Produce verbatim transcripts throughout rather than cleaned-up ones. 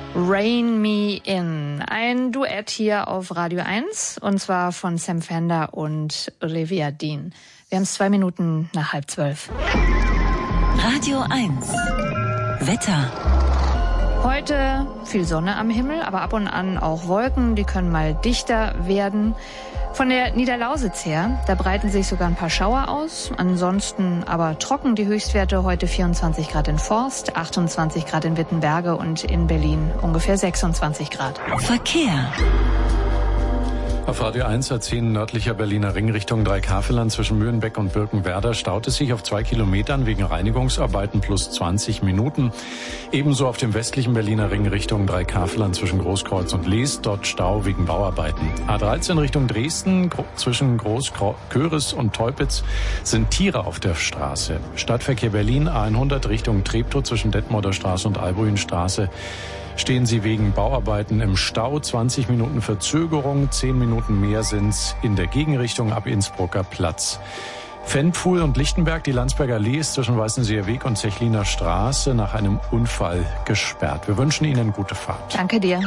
Rain Me In. Ein Duett hier auf Radio eins, und zwar von Sam Fender und Olivia Dean. Wir haben es zwei Minuten nach halb zwölf. Radio eins. Wetter. Heute viel Sonne am Himmel, aber ab und an auch Wolken, die können mal dichter werden. Von der Niederlausitz her, da breiten sich sogar ein paar Schauer aus. Ansonsten aber trocken, die Höchstwerte heute vierundzwanzig Grad in Forst, achtundzwanzig Grad in Wittenberge und in Berlin ungefähr sechsundzwanzig Grad. Verkehr. Auf Radio eins A zehn nördlicher Berliner Ring Richtung Dreikafelland zwischen Mühlenbeck und Birkenwerder staut es sich auf zwei Kilometern wegen Reinigungsarbeiten plus zwanzig Minuten. Ebenso auf dem westlichen Berliner Ring Richtung Dreikafelland zwischen Großkreuz und Lees, dort Stau wegen Bauarbeiten. A dreizehn Richtung Dresden zwischen Großköris und Teupitz sind Tiere auf der Straße. Stadtverkehr Berlin A hundert Richtung Treptow zwischen Detmolder Straße und Albuinstraße. Stehen Sie wegen Bauarbeiten im Stau, zwanzig Minuten Verzögerung, zehn Minuten mehr sind's in der Gegenrichtung ab Innsbrucker Platz. Fennpfuhl und Lichtenberg, die Landsberger Allee ist zwischen Weißenseer Weg und Zechliner Straße nach einem Unfall gesperrt. Wir wünschen Ihnen gute Fahrt. Danke dir.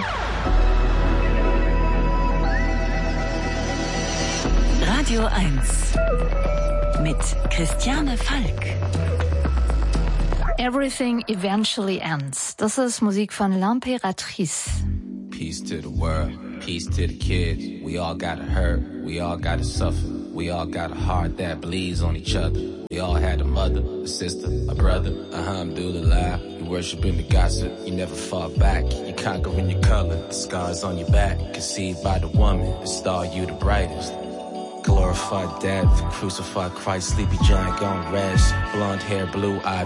Radio eins mit Christiane Falk. Everything Eventually Ends. Das ist Musik von L'Impératrice. Peace to the world, peace to the kids. We all gotta hurt, we all gotta suffer. We all got a heart that bleeds on each other. We all had a mother, a sister, a brother. Alhamdulillah, you worshiping the gossip. You never fought back, you conquering your color. The scars on your back, conceived by the woman. The star you the brightest. Glorified death, crucified Christ, sleepy giant gone rest. Blonde hair, blue eye.